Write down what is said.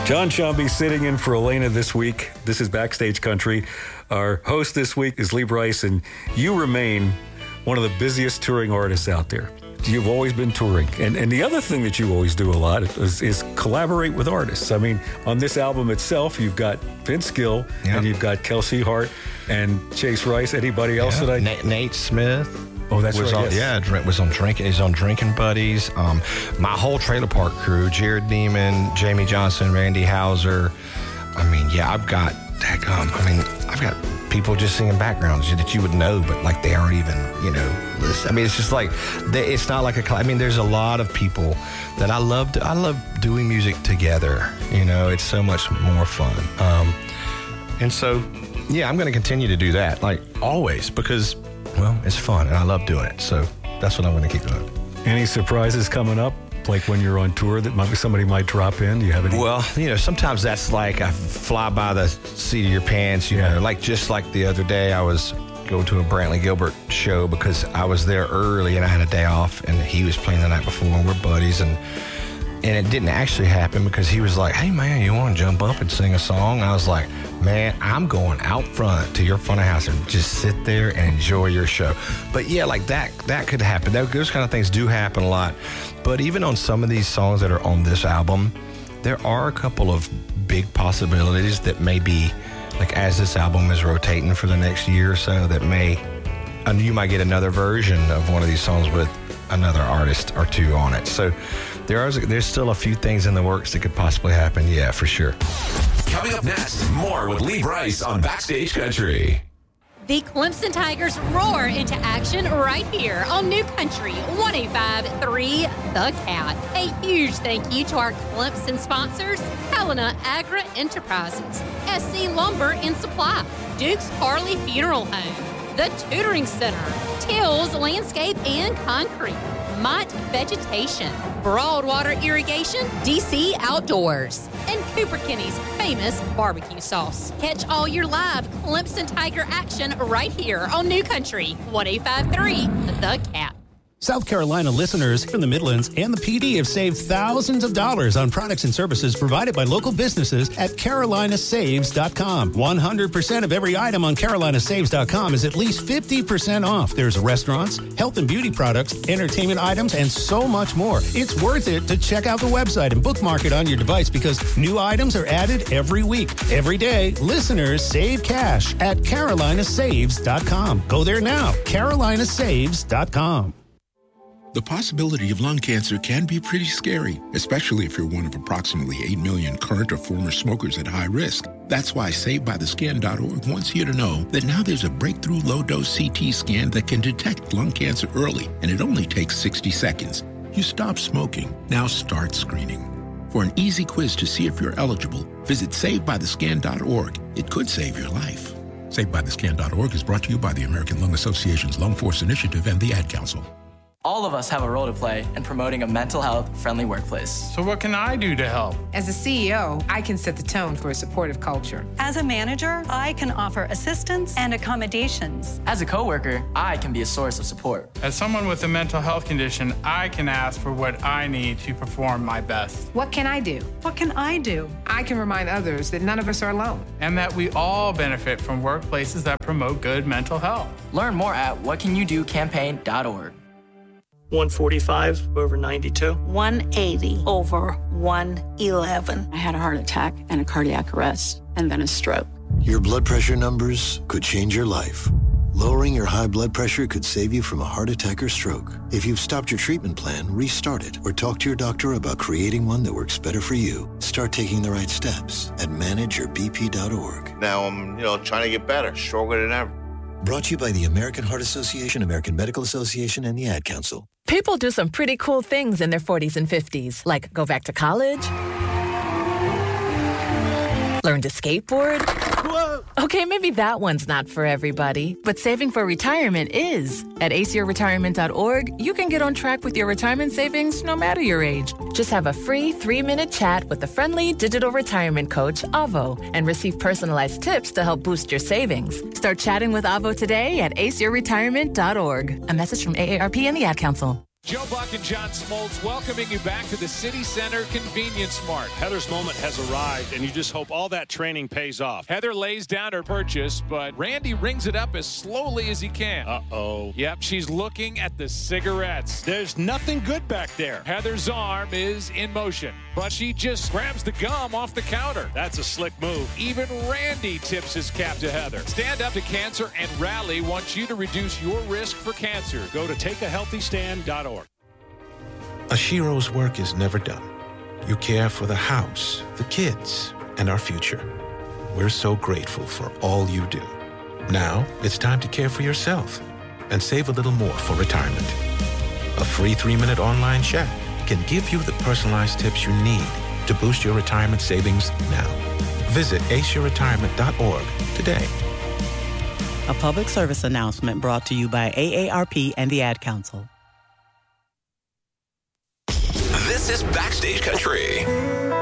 John Shambi sitting in for Elena this week. This is Backstage Country. Our host this week is Lee Brice, and you remain one of the busiest touring artists out there. You've always been touring. And the other thing that you always do a lot is collaborate with artists. I mean, on this album itself, you've got Vince Gill, and you've got Kelsey Hart and Chase Rice. Anybody else that I... Nate Smith. Oh, that's right. On, yes. Yeah, was on Drinking. He's on Drinking Buddies. My whole Trailer Park crew: Jared Neiman, Jamie Johnson, Randy Hauser. I mean, yeah, I've got people just singing backgrounds that you would know, but like they aren't even, listen. I mean, it's just like it's not like a. I mean, there's a lot of people that I love. I love doing music together. It's so much more fun. And so, yeah, I'm going to continue to do that, like always, because. Well, it's fun, and I love doing it, so that's what I'm going to keep doing. Any surprises coming up, like when you're on tour that somebody might drop in? Do you have any? Well, sometimes that's like a fly by the seat of your pants, like just like the other day I was going to a Brantley Gilbert show because I was there early and I had a day off, and he was playing the night before, and we're buddies, and it didn't actually happen because he was like, hey, man, you want to jump up and sing a song? And I was like, man, I'm going out front to your front of house and just sit there and enjoy your show. But yeah, like that could happen. Those kind of things do happen a lot. But even on some of these songs that are on this album, there are a couple of big possibilities that may be, like as this album is rotating for the next year or so, that you might get another version of one of these songs with another artist or two on it. So there's still a few things in the works that could possibly happen. Yeah, for sure. Coming up next, more with Lee Brice on Backstage Country. The Clemson Tigers roar into action right here on New Country 105.3 The Cat. A huge thank you to our Clemson sponsors, Helena Agri Enterprises, SC Lumber and Supply, Duke's Harley Funeral Home, The Tutoring Center, Tills Landscape and Concrete, Mott Vegetation, Broadwater Irrigation, DC Outdoors, and Cooper Kinney's famous barbecue sauce. Catch all your live Clemson Tiger action right here on New Country 105.3 The Cat. South Carolina listeners from the Midlands and the PD have saved thousands of dollars on products and services provided by local businesses at carolinasaves.com. 100% of every item on carolinasaves.com is at least 50% off. There's restaurants, health and beauty products, entertainment items, and so much more. It's worth it to check out the website and bookmark it on your device because new items are added every week. Every day, listeners save cash at carolinasaves.com. Go there now, carolinasaves.com. The possibility of lung cancer can be pretty scary, especially if you're one of approximately 8 million current or former smokers at high risk. That's why SaveByTheScan.org wants you to know that now there's a breakthrough low-dose CT scan that can detect lung cancer early, and it only takes 60 seconds. You stop smoking. Now start screening. For an easy quiz to see if you're eligible, visit SaveByTheScan.org. It could save your life. SaveByTheScan.org is brought to you by the American Lung Association's Lung Force Initiative and the Ad Council. All of us have a role to play in promoting a mental health-friendly workplace. So what can I do to help? As a CEO, I can set the tone for a supportive culture. As a manager, I can offer assistance and accommodations. As a coworker, I can be a source of support. As someone with a mental health condition, I can ask for what I need to perform my best. What can I do? What can I do? I can remind others that none of us are alone. And that we all benefit from workplaces that promote good mental health. Learn more at whatcanyoudocampaign.org. 145 over 92. 180 over 111. I had a heart attack and a cardiac arrest and then a stroke. Your blood pressure numbers could change your life. Lowering your high blood pressure could save you from a heart attack or stroke. If you've stopped your treatment plan, restart it or talk to your doctor about creating one that works better for you. Start taking the right steps at manageyourbp.org. Now I'm, trying to get better, stronger than ever. Brought to you by the American Heart Association, American Medical Association, and the Ad Council. People do some pretty cool things in their 40s and 50s, like go back to college, learn to skateboard. Whoa. Okay, maybe that one's not for everybody, but saving for retirement is. At aceyourretirement.org, you can get on track with your retirement savings no matter your age. Just have a free 3-minute chat with the friendly digital retirement coach, Avo, and receive personalized tips to help boost your savings. Start chatting with Avo today at aceyourretirement.org. A message from AARP and the Ad Council. Joe Buck and John Smoltz welcoming you back to the City Center Convenience Mart. Heather's moment has arrived, and you just hope all that training pays off. Heather lays down her purchase, but Randy rings it up as slowly as he can. Uh-oh. Yep, she's looking at the cigarettes. There's nothing good back there. Heather's arm is in motion, but she just grabs the gum off the counter. That's a slick move. Even Randy tips his cap to Heather. Stand Up to Cancer and Rally wants you to reduce your risk for cancer. Go to takeahealthystand.org. Ashiro's work is never done. You care for the house, the kids, and our future. We're so grateful for all you do. Now it's time to care for yourself and save a little more for retirement. A free 3-minute online chat can give you the personalized tips you need to boost your retirement savings now. Visit aceyourretirement.org today. A public service announcement brought to you by AARP and the Ad Council. This is Backstage Country.